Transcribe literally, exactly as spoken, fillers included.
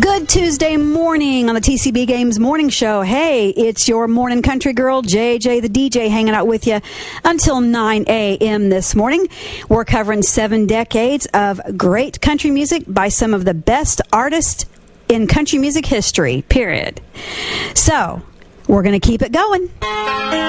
Good Tuesday morning on the T C B Games Morning Show. Hey, it's your morning country girl, J J the D J, hanging out with you until nine a.m. this morning. We're covering seven decades of great country music by some of the best artists in country music history, period. So, we're going to keep it going.